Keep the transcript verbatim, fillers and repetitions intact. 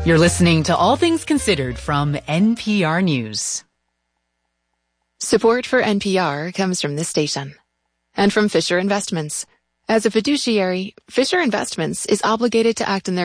You're listening to All Things Considered from N P R News. Support for N P R comes from this station and from Fisher Investments. As a fiduciary, Fisher Investments is obligated to act in their